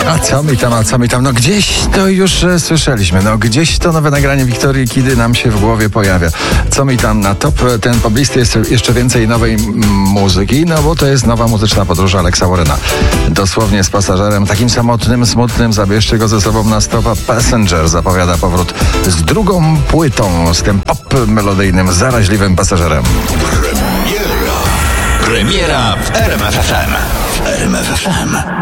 A co mi tam? No gdzieś to już słyszeliśmy. No gdzieś to nowe nagranie Wiktorii Kidy nam się w głowie pojawia. Co mi tam na top? Ten poblisty jest jeszcze więcej nowej muzyki, no bo to jest nowa muzyczna podróż Alexa Warrena. Dosłownie z pasażerem takim samotnym, smutnym, zabierzcie go ze sobą na stopa. Passenger zapowiada powrót z drugą płytą, z tym pop melodyjnym, zaraźliwym pasażerem. Premiera w RMF FM.